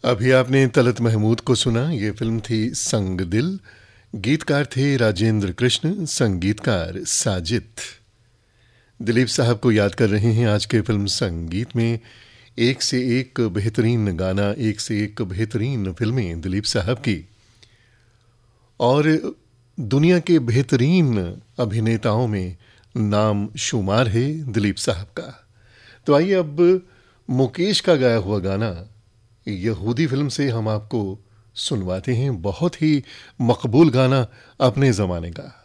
अभी आपने तलत महमूद को सुना। ये फिल्म थी संग दिल। गीतकार थे राजेंद्र कृष्ण, संगीतकार साजिद। दिलीप साहब को याद कर रहे हैं आज के फिल्म संगीत में। एक से एक बेहतरीन गाना, एक से एक बेहतरीन फिल्में दिलीप साहब की, और दुनिया के बेहतरीन अभिनेताओं में नाम शुमार है दिलीप साहब का। तो आइए अब मुकेश का गाया हुआ गाना यहूदी फिल्म से हम आपको सुनवाते हैं। बहुत ही मकबूल गाना अपने ज़माने का।